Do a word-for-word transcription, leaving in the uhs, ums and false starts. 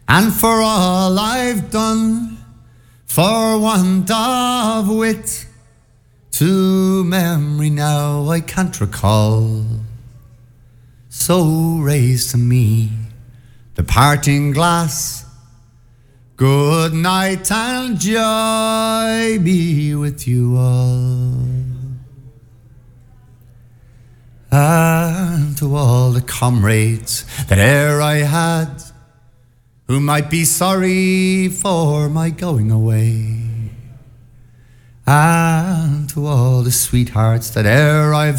and for all I've done, for want of wit, to memory now I can't recall. So raise to me the parting glass. Good night and joy be with you all. And to all the comrades that e'er I had, who might be sorry for my going away. And to all the sweethearts that e'er I've